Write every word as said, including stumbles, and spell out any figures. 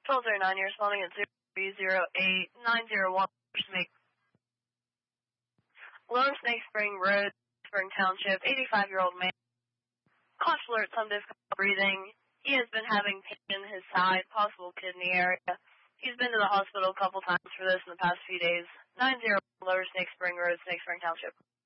twelve zero nine, you're responding at zero three zero eight nine zero one Snake. Lone Snake Spring Road, Spring Township, eighty-five-year-old man. Conscious alert, some difficulty breathing. He has been having pain in his side, possible kidney area. He's been to the hospital a couple times for this in the past few days. nine zero Lower Snake Spring Road, Snake Spring Township.